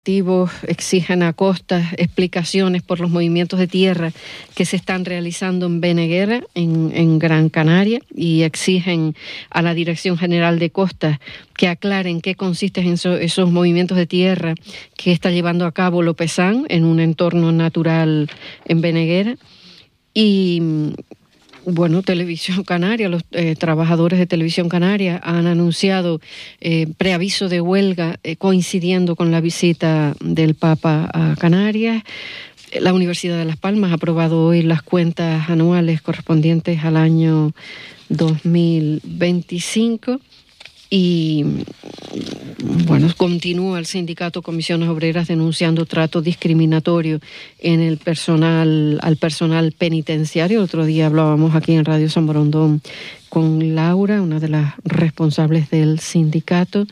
exigen a Costa explicaciones por los movimientos de tierra que se están realizando en Beneguera, en Gran Canaria, y exigen a la Dirección General de Costas que aclaren qué consisten esos movimientos de tierra que está llevando a cabo Lopezán en un entorno natural en Beneguera. Y bueno, Televisión Canaria, los trabajadores de Televisión Canaria han anunciado preaviso de huelga coincidiendo con la visita del Papa a Canarias. La Universidad de Las Palmas ha aprobado hoy las cuentas anuales correspondientes al año 2025. Y bueno, continúa el sindicato Comisiones Obreras denunciando trato discriminatorio al personal penitenciario. El otro día hablábamos aquí en Radio San Borondón con Laura, una de las responsables del sindicato.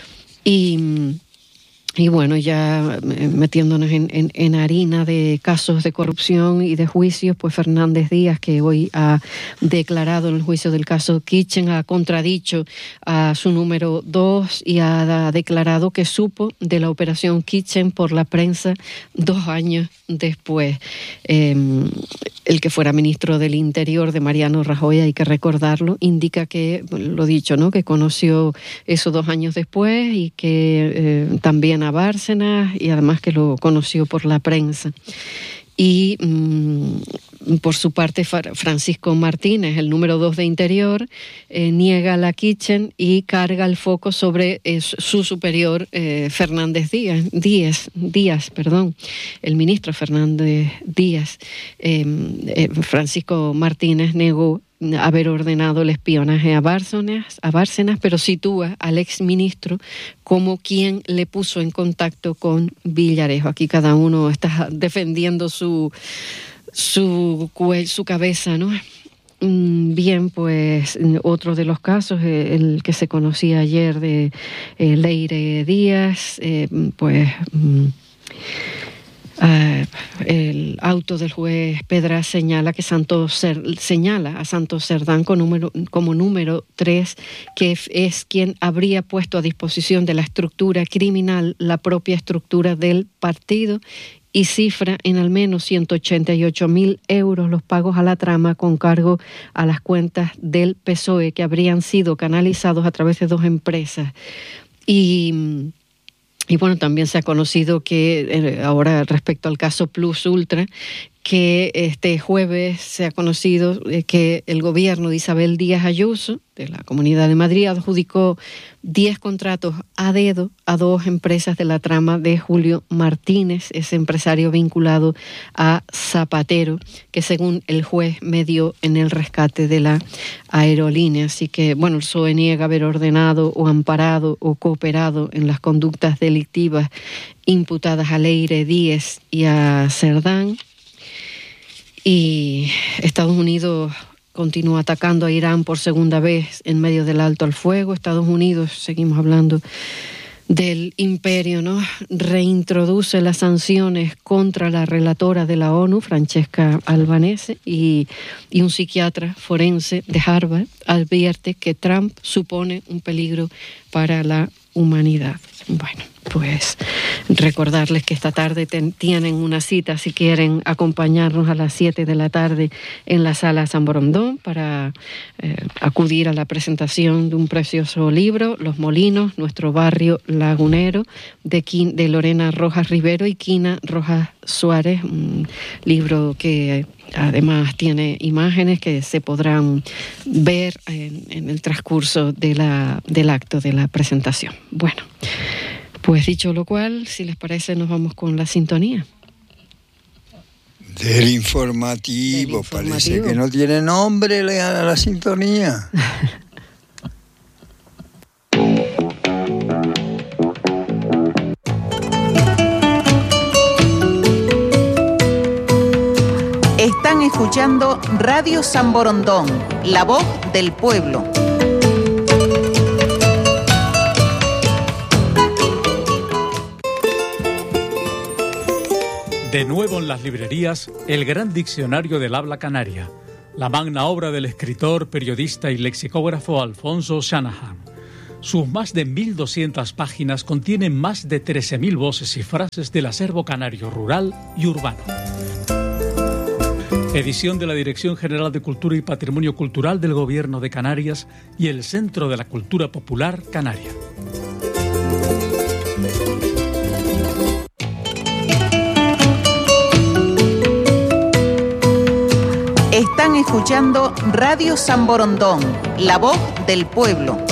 Y bueno, ya metiéndonos en harina de casos de corrupción y de juicios, pues Fernández Díaz, que hoy ha declarado en el juicio del caso Kitchen, ha contradicho a su número 2 y ha declarado que supo de la operación Kitchen por la prensa 2 años después. El que fuera ministro del Interior de Mariano Rajoy, hay que recordarlo, indica que, lo dicho, ¿no?, que conoció eso 2 años después y que también a Bárcenas, y además que lo conoció por la prensa. Y por su parte Francisco Martínez, el número 2 de Interior, niega la Kitchen y carga el foco sobre su superior Fernández Díaz, el ministro Fernández Díaz. Francisco Martínez negó haber ordenado el espionaje a Bárcenas, pero sitúa al exministro como quien le puso en contacto con Villarejo. Aquí cada uno está defendiendo su cabeza, ¿no? Bien, pues otro de los casos, el que se conocía ayer de Leire Díaz, el auto del juez Pedra señala a Santos Cerdán como número 3, que es quien habría puesto a disposición de la estructura criminal la propia estructura del partido, y cifra en al menos 188.000 euros los pagos a la trama con cargo a las cuentas del PSOE que habrían sido canalizados a través de 2 empresas. Y bueno, también se ha conocido que ahora respecto al caso Plus Ultra, que este jueves se ha conocido que el gobierno de Isabel Díaz Ayuso, de la Comunidad de Madrid, adjudicó 10 contratos a dedo a 2 empresas de la trama de Julio Martínez, ese empresario vinculado a Zapatero, que según el juez medió en el rescate de la aerolínea. Así que, bueno, el PSOE niega haber ordenado o amparado o cooperado en las conductas delictivas imputadas a Leire Díaz y a Cerdán. Y Estados Unidos continúa atacando a Irán por segunda vez en medio del alto al fuego. Estados Unidos, seguimos hablando del imperio, ¿no?, reintroduce las sanciones contra la relatora de la ONU, Francesca Albanese, y un psiquiatra forense de Harvard advierte que Trump supone un peligro para la humanidad. Bueno, pues recordarles que esta tarde tienen una cita, si quieren acompañarnos, a las 7 de la tarde en la Sala San Borondón para acudir a la presentación de un precioso libro, Los Molinos, nuestro barrio lagunero, de Lorena Rojas Rivero y Quina Rojas Suárez, un libro que además tiene imágenes que se podrán ver en el transcurso del acto de la presentación. Bueno, pues dicho lo cual, si les parece, nos vamos con la sintonía. Del informativo. Parece que no tiene nombre la sintonía. Están escuchando Radio San Borondón, la voz del pueblo. De nuevo en las librerías, el gran diccionario del habla canaria, la magna obra del escritor, periodista y lexicógrafo Alfonso Shanahan. Sus más de 1.200 páginas contienen más de 13.000 voces y frases del acervo canario rural y urbano. Edición de la Dirección General de Cultura y Patrimonio Cultural del Gobierno de Canarias y el Centro de la Cultura Popular Canaria. Están escuchando Radio San Borondón, la voz del pueblo.